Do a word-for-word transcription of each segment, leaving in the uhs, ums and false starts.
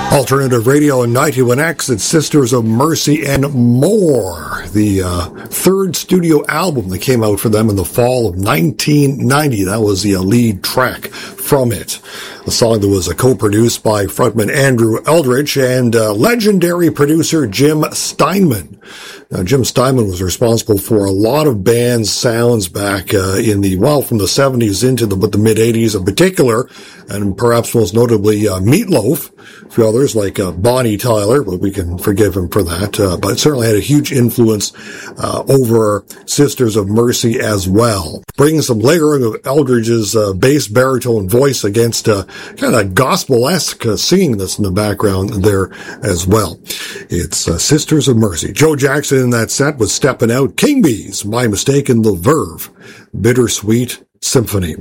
Alternative Radio and ninety-one X, it's Sisters of Mercy and More, the uh, third studio album that came out for them in the fall of nineteen ninety. That was the uh, lead track from it. A song that was uh, co-produced by frontman Andrew Eldridge and uh, legendary producer Jim Steinman. Now, Jim Steinman was responsible for a lot of bands' sounds back uh, in the, well, from the seventies into the, the mid-eighties in particular, and perhaps most notably uh, Meatloaf. A few others like uh, Bonnie Tyler, but we can forgive him for that. Uh, but certainly had a huge influence uh, over Sisters of Mercy as well. Bringing some layering of Eldridge's uh, bass baritone voice against uh, kind of gospel-esque uh, singing that's in the background there as well. It's uh, Sisters of Mercy. Joe Jackson in that set was Stepping Out. King Bees, My Mistake in the Verve, Bittersweet Symphony.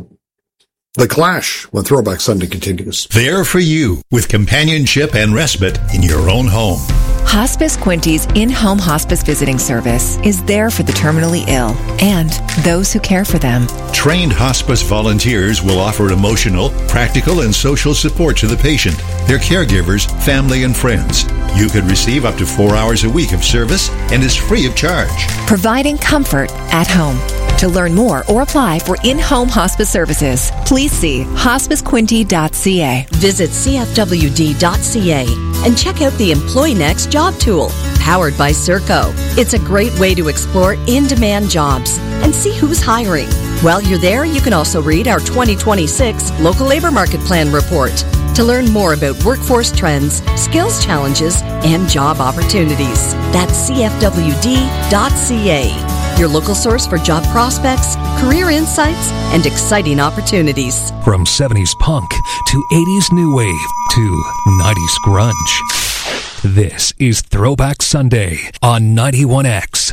The Clash, when Throwback Sunday continues. There for you, with companionship and respite in your own home. Hospice Quinty's in-home hospice visiting service is there for the terminally ill and those who care for them. Trained hospice volunteers will offer emotional, practical, and social support to the patient, their caregivers, family, and friends. You could receive up to four hours a week of service and is free of charge. Providing comfort at home. To learn more or apply for in-home hospice services, please see hospice quinty dot c a. Visit c f w d dot c a and check out the Employ Next job tool, powered by Serco. It's a great way to explore in-demand jobs and see who's hiring. While you're there, you can also read our twenty twenty-six Local Labor Market Plan report to learn more about workforce trends, skills challenges, and job opportunities. That's c f w d dot c a. Your local source for job prospects, career insights, and exciting opportunities. From seventies punk to eighties new wave to nineties grunge. This is Throwback Sunday on ninety-one X.